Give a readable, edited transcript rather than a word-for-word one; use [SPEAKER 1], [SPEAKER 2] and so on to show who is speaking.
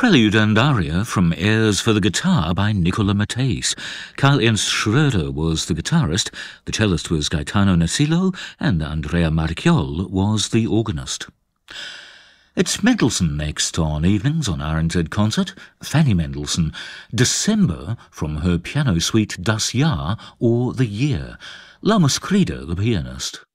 [SPEAKER 1] Prelude and Aria from Airs for the Guitar by Nicola Matthijs. Karl-Ernst Schröder was the guitarist, the cellist was Gaetano Nasillo, and Andrea Marchiol was the organist. It's Mendelssohn next on evenings on RNZ Concert. Fanny Mendelssohn, December from her piano suite Das Jahr, or The Year. Lama Skrider, the pianist.